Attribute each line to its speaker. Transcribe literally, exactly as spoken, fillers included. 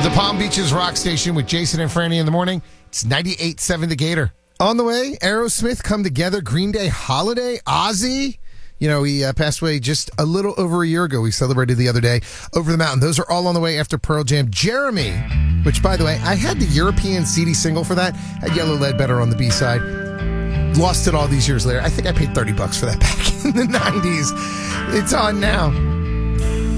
Speaker 1: The Palm Beaches Rock Station with Jason and Franny in the morning. It's ninety-eight point seven The Gator. On the way, Aerosmith, Come Together, Green Day, Holiday, Ozzy. You know, he uh, passed away just a little over a year ago. We celebrated the other day. Over the Mountain. Those are all on the way after Pearl Jam. Jeremy, which, by the way, I had the European C D single for that. Had Yellow Ledbetter on the B-side. Lost it all these years later. I think I paid thirty bucks for that back in the nineties. It's on now.